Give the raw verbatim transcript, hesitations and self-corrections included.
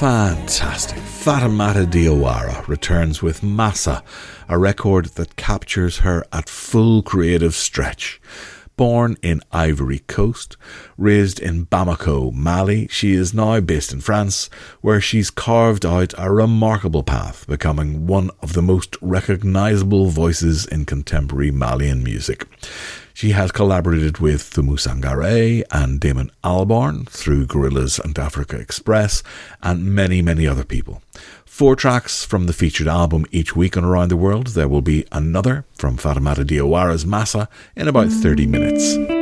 Fantastic. Fatoumata Diawara returns with Massa, a record that captures her at full creative stretch. Born in Ivory Coast, raised in Bamako, Mali, she is now based in France, where she's carved out a remarkable path, becoming one of the most recognisable voices in contemporary Malian music. She has collaborated with Thumu Sangare and Damon Albarn through Gorillaz and Africa Express, and many, many other people. Four tracks from the featured album each week on Around the World. There will be another from Fatoumata Diawara's Massa in about thirty minutes.